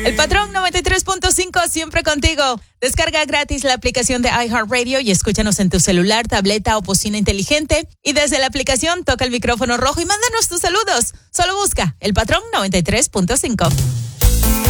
El Patrón 93.5 siempre contigo. Descarga gratis la aplicación de iHeartRadio y escúchanos en tu celular, tableta o bocina inteligente. Y desde la aplicación toca el micrófono rojo y mándanos tus saludos. Solo busca El Patrón 93.5.